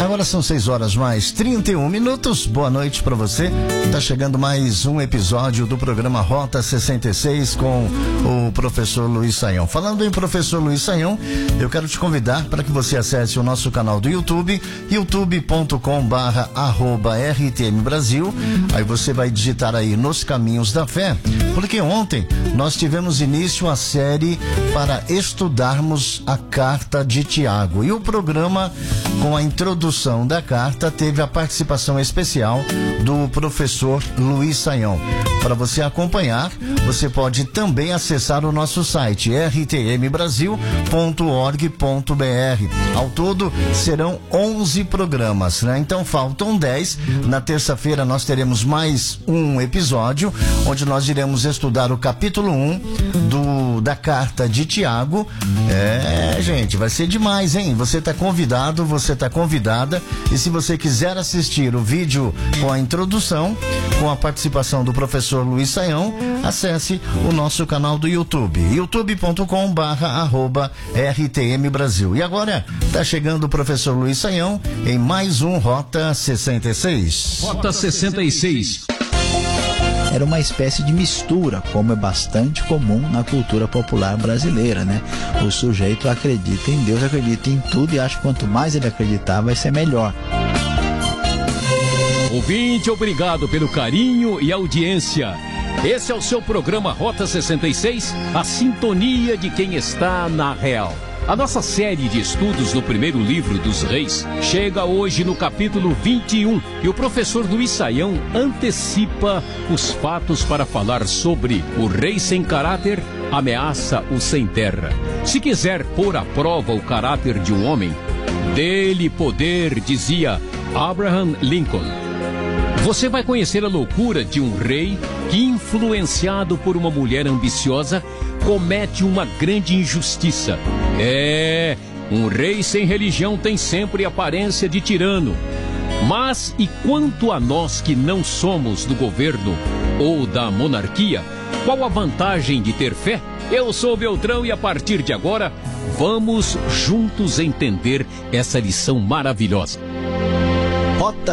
Agora são 6h mais 31. Boa noite para você. Tá chegando mais um episódio do programa Rota 66 com o professor Luiz Saião. Falando em professor Luiz Saião, eu quero te convidar para que você acesse o nosso canal do YouTube, youtube.com/RTM Brasil. Aí você vai digitar aí Nos Caminhos da Fé, porque ontem nós tivemos início a série para estudarmos a carta de Tiago. E o programa, com a introdução da carta, teve a participação especial do professor Luiz Saião. Para você acompanhar, você pode também acessar o nosso site rtmbrasil.org.br. Ao todo serão 11 programas, né? Então faltam 10. Na terça-feira nós teremos mais um episódio onde nós iremos estudar o capítulo 1 da carta de Tiago. Gente, vai ser demais, hein? Você está convidado, você está convidada. E se você quiser assistir o vídeo com a introdução, com a participação do professor Luiz Saião, acesse o nosso canal do YouTube, youtube.com/RTM Brasil. E agora está chegando o professor Luiz Saião em mais um Rota 66. Rota 66. Era uma espécie de mistura, como é bastante comum na cultura popular brasileira, né? O sujeito acredita em Deus, acredita em tudo e acha que quanto mais ele acreditar, vai ser melhor. Ouvinte, obrigado pelo carinho e audiência. Esse é o seu programa Rota 66, a sintonia de quem está na real. A nossa série de estudos no primeiro livro dos Reis chega hoje no capítulo 21 e o professor Luiz Saião antecipa os fatos para falar sobre o rei sem caráter ameaça o sem terra. Se quiser pôr à prova o caráter de um homem, dê-lhe poder, dizia Abraham Lincoln. Você vai conhecer a loucura de um rei que, influenciado por uma mulher ambiciosa, comete uma grande injustiça. Um rei sem religião tem sempre aparência de tirano. Mas e quanto a nós que não somos do governo ou da monarquia, qual a vantagem de ter fé? Eu sou Beltrão e a partir de agora vamos juntos entender essa lição maravilhosa. Rota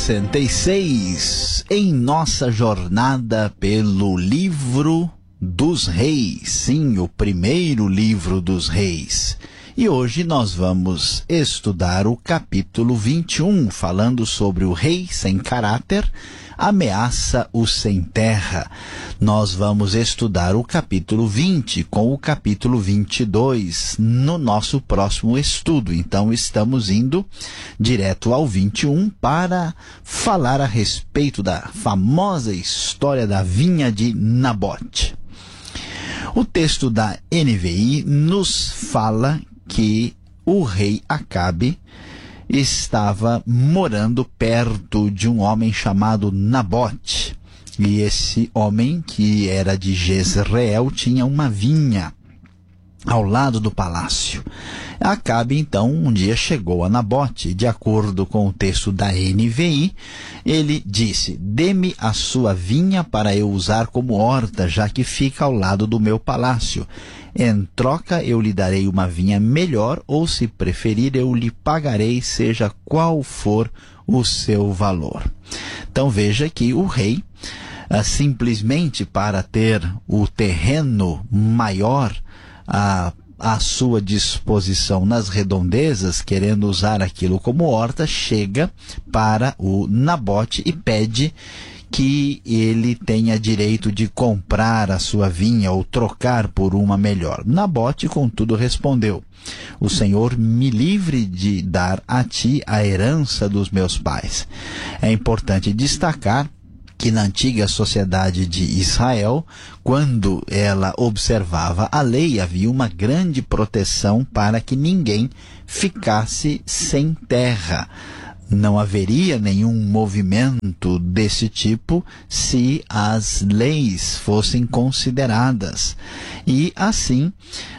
66, em nossa jornada pelo livro dos Reis, sim, o primeiro livro dos Reis. E hoje nós vamos estudar o capítulo 21, falando sobre o rei sem caráter, ameaça o sem terra. Nós vamos estudar o capítulo 20 com o capítulo 22 no nosso próximo estudo. Então estamos indo direto ao 21 para falar a respeito da famosa história da vinha de Nabote. O texto da NVI nos fala que o rei Acabe estava morando perto de um homem chamado Nabote. E esse homem, que era de Jezreel, tinha uma vinha ao lado do palácio. Acabe, então, um dia chegou a Nabote. De acordo com o texto da NVI, ele disse: dê-me a sua vinha para eu usar como horta, já que fica ao lado do meu palácio. Em troca, eu lhe darei uma vinha melhor, ou, se preferir, eu lhe pagarei, seja qual for o seu valor. Então, veja que o rei, simplesmente para ter o terreno maior à sua disposição nas redondezas, querendo usar aquilo como horta, chega para o Nabote e pede que ele tenha direito de comprar a sua vinha ou trocar por uma melhor. Nabote, contudo, respondeu: o Senhor me livre de dar a ti a herança dos meus pais. É importante destacar que na antiga sociedade de Israel, quando ela observava a lei, havia uma grande proteção para que ninguém ficasse sem terra. Não haveria nenhum movimento desse tipo se as leis fossem consideradas. E assim,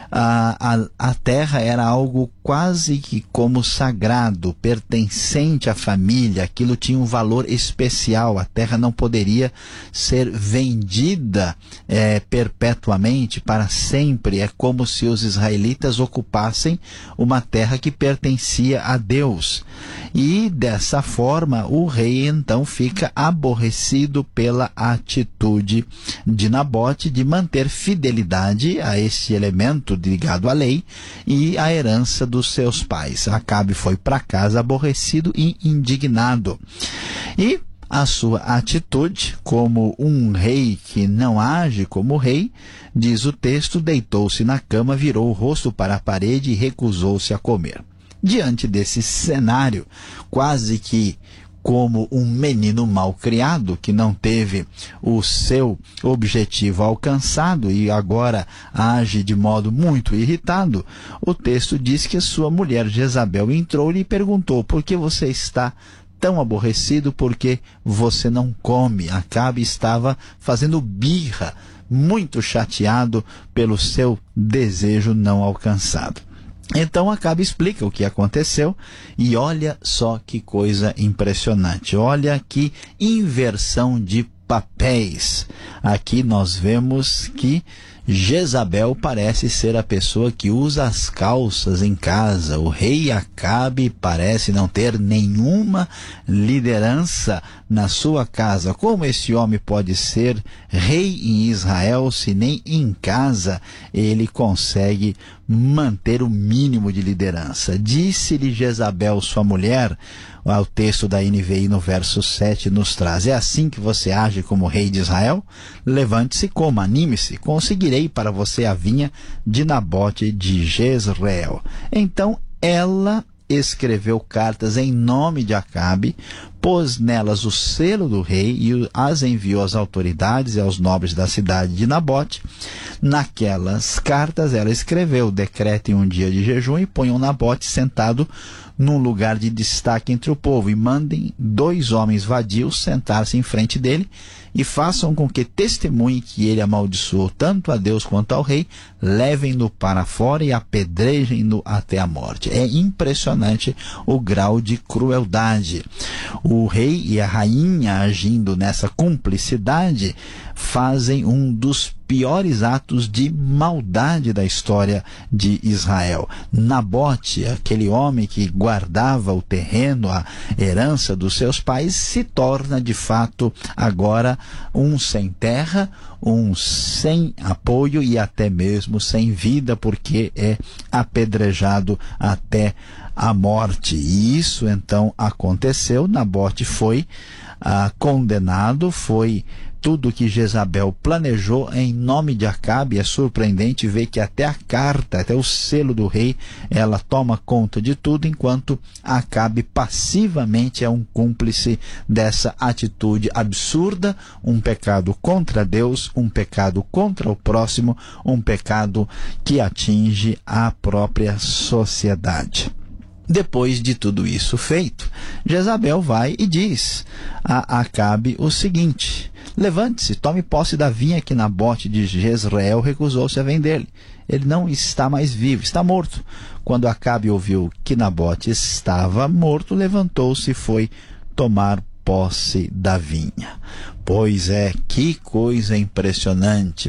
a terra era algo quase que como sagrado, pertencente à família. Aquilo tinha um valor especial. A terra não poderia ser vendida perpetuamente, para sempre. É como se os israelitas ocupassem uma terra que pertencia a Deus. E dessa forma o rei então fica aborrecido pela atitude de Nabote de manter fidelidade a esse elemento ligado à lei e à herança dos seus pais. Acabe foi para casa aborrecido e indignado. E a sua atitude, como um rei que não age como rei, diz o texto, deitou-se na cama, virou o rosto para a parede e recusou-se a comer. Diante desse cenário, quase que como um menino mal criado, que não teve o seu objetivo alcançado e agora age de modo muito irritado, o texto diz que a sua mulher Jezabel entrou-lhe e perguntou: por que você está tão aborrecido? Porque você não come? Acabe estava fazendo birra, muito chateado pelo seu desejo não alcançado. Então Acabe explica o que aconteceu e olha só que coisa impressionante, olha que inversão de papéis. Aqui nós vemos que Jezabel parece ser a pessoa que usa as calças em casa. O rei Acabe parece não ter nenhuma liderança na sua casa. Como esse homem pode ser rei em Israel se nem em casa ele consegue manter o mínimo de liderança? Disse-lhe Jezabel, sua mulher, o texto da NVI no verso 7 nos traz: é assim que você age como rei de Israel? Levante-se, coma, anime-se, conseguirei para você a vinha de Nabote de Jezreel. Então ela escreveu cartas em nome de Acabe, pôs nelas o selo do rei e as enviou às autoridades e aos nobres da cidade de Nabote. Naquelas cartas ela escreveu: decretem um dia de jejum e ponham Nabote sentado num lugar de destaque entre o povo, e mandem 2 homens vadios sentar-se em frente dele, e façam com que testemunhe que ele amaldiçoou tanto a Deus quanto ao rei, levem-no para fora e apedrejem-no até a morte. É impressionante o grau de crueldade. O rei e a rainha, agindo nessa cumplicidade, fazem um dos piores atos de maldade da história de Israel. Nabote, aquele homem que guardava o terreno, a herança dos seus pais, se torna de fato agora um sem terra, um sem apoio e até mesmo sem vida, porque é apedrejado até a morte. E isso então aconteceu. Nabote foi condenado, foi tudo que Jezabel planejou em nome de Acabe. É surpreendente ver que até a carta, até o selo do rei, ela toma conta de tudo, enquanto Acabe passivamente é um cúmplice dessa atitude absurda, um pecado contra Deus, um pecado contra o próximo, um pecado que atinge a própria sociedade. Depois de tudo isso feito, Jezabel vai e diz a Acabe o seguinte: levante-se, tome posse da vinha que Nabote de Jezreel recusou-se a vender-lhe. Ele não está mais vivo, está morto. Quando Acabe ouviu que Nabote estava morto, levantou-se e foi tomar posse da vinha. Pois é, que coisa impressionante,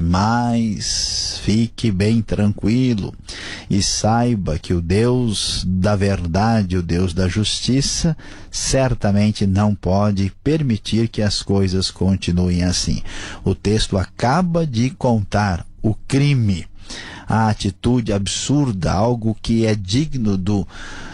mas fique bem tranquilo e saiba que o Deus da verdade, o Deus da justiça, certamente não pode permitir que as coisas continuem assim. O texto acaba de contar o crime, a atitude absurda, algo que é digno do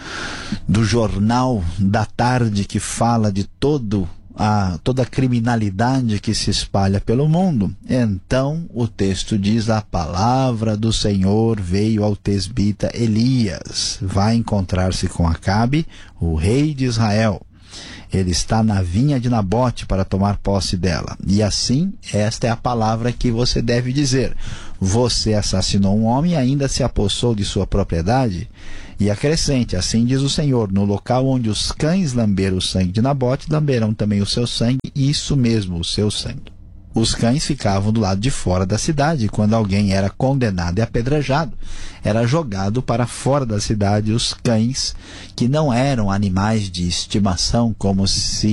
jornal da tarde, que fala de toda a criminalidade que se espalha pelo mundo. Então o texto diz: a palavra do Senhor veio ao tesbita Elias, vai encontrar-se com Acabe, o rei de Israel. Ele está na vinha de Nabote para tomar posse dela. E assim, esta é a palavra que você deve dizer: você assassinou um homem e ainda se apossou de sua propriedade? E acrescente, assim diz o Senhor, no local onde os cães lamberam o sangue de Nabote, lamberão também o seu sangue, isso mesmo, o seu sangue. Os cães ficavam do lado de fora da cidade, e quando alguém era condenado e apedrejado, era jogado para fora da cidade. Os cães, que não eram animais de estimação, como se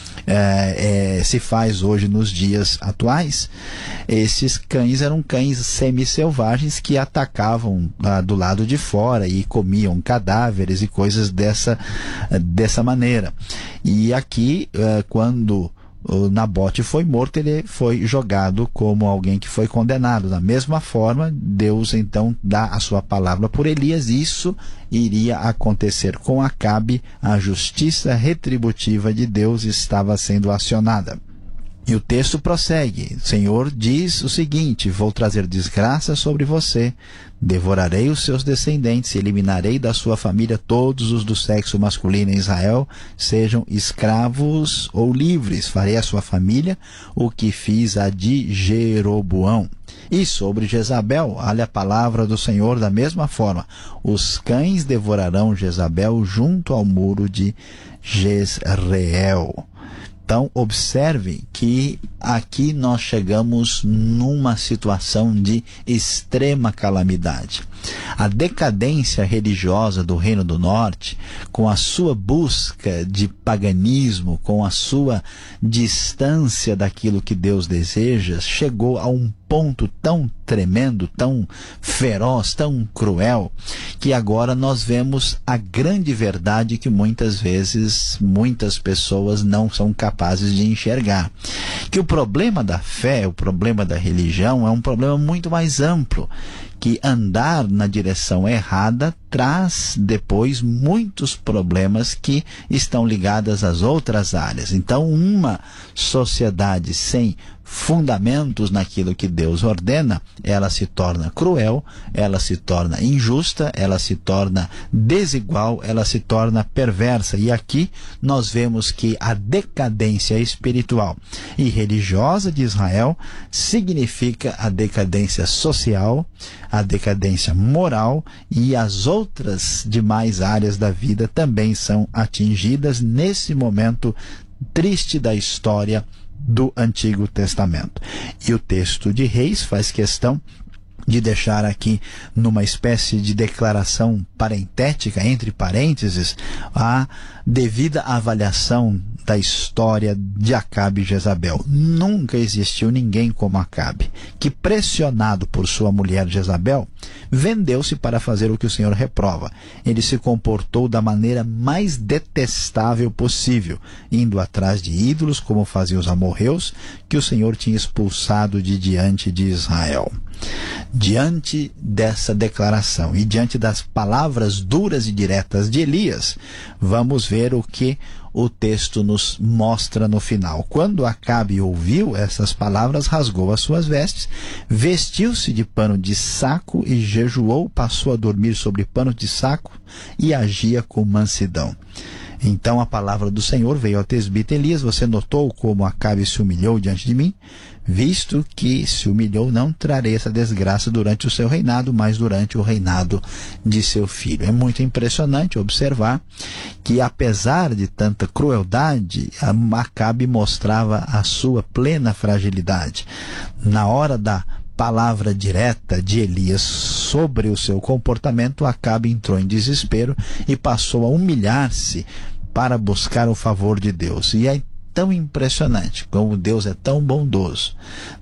faz hoje nos dias atuais, esses cães eram cães semi-selvagens que atacavam do lado de fora e comiam cadáveres e coisas dessa maneira. E aqui, quando o Nabote foi morto, ele foi jogado como alguém que foi condenado. Da mesma forma, Deus então dá a sua palavra por Elias. Isso iria acontecer com Acabe. A justiça retributiva de Deus estava sendo acionada. E o texto prossegue. O Senhor diz o seguinte: vou trazer desgraça sobre você, devorarei os seus descendentes, eliminarei da sua família todos os do sexo masculino em Israel, sejam escravos ou livres. Farei à sua família o que fiz a de Jeroboão. E sobre Jezabel, olha a palavra do Senhor da mesma forma: os cães devorarão Jezabel junto ao muro de Jezreel. Então, observe que aqui nós chegamos numa situação de extrema calamidade. A decadência religiosa do Reino do Norte, com a sua busca de paganismo, com a sua distância daquilo que Deus deseja, chegou a um ponto tão tremendo, tão feroz, tão cruel, que agora nós vemos a grande verdade que muitas vezes muitas pessoas não são capazes de enxergar. Que o problema da fé, o problema da religião é um problema muito mais amplo, que andar na direção errada traz depois muitos problemas que estão ligados às outras áreas. Então, uma sociedade sem fundamentos naquilo que Deus ordena, ela se torna cruel, ela se torna injusta, ela se torna desigual, ela se torna perversa. E aqui nós vemos que a decadência espiritual e religiosa de Israel significa a decadência social, a decadência moral, e as outras demais áreas da vida também são atingidas nesse momento triste da história do Antigo Testamento. E o texto de Reis faz questão de deixar aqui numa espécie de declaração parentética, entre parênteses, a devida avaliação da história de Acabe e Jezabel. Nunca existiu ninguém como Acabe, que, pressionado por sua mulher Jezabel, vendeu-se para fazer o que o Senhor reprova. Ele se comportou da maneira mais detestável possível, indo atrás de ídolos, como faziam os amorreus, que o Senhor tinha expulsado de diante de Israel. Diante dessa declaração e diante das palavras duras e diretas de Elias, vamos ver o que o texto nos mostra no final. Quando Acabe ouviu essas palavras, rasgou as suas vestes, vestiu-se de pano de saco e jejuou, passou a dormir sobre pano de saco e agia com mansidão. Então a palavra do Senhor veio ao tesbita Elias: você notou como Acabe se humilhou diante de mim? Visto que se humilhou, não trarei essa desgraça durante o seu reinado, mas durante o reinado de seu filho. É muito impressionante observar que, apesar de tanta crueldade, Acabe mostrava a sua plena fragilidade. Na hora da palavra direta de Elias sobre o seu comportamento, Acabe entrou em desespero e passou a humilhar-se para buscar o favor de Deus. E é tão impressionante como Deus é tão bondoso,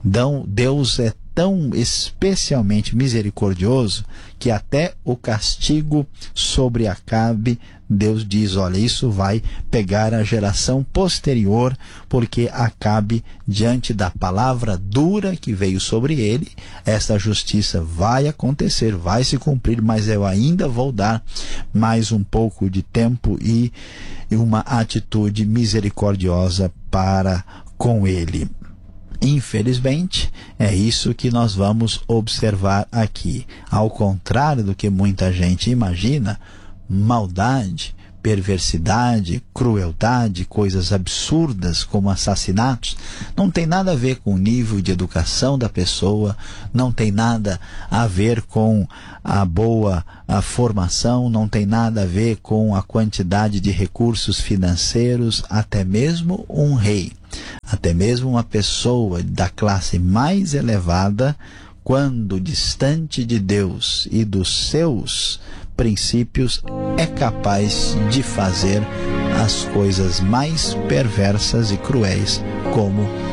Deus é tão especialmente misericordioso, que até o castigo sobre Acabe, Deus diz: olha, isso vai pegar a geração posterior, porque Acabe, diante da palavra dura que veio sobre ele, essa justiça vai acontecer, vai se cumprir, mas eu ainda vou dar mais um pouco de tempo e uma atitude misericordiosa para com ele. Infelizmente, é isso que nós vamos observar aqui. Ao contrário do que muita gente imagina, maldade, perversidade, crueldade, coisas absurdas como assassinatos, não tem nada a ver com o nível de educação da pessoa, não tem nada a ver com a boa formação, não tem nada a ver com a quantidade de recursos financeiros. Até mesmo um rei, até mesmo uma pessoa da classe mais elevada, quando distante de Deus e dos seus princípios, é capaz de fazer as coisas mais perversas e cruéis, como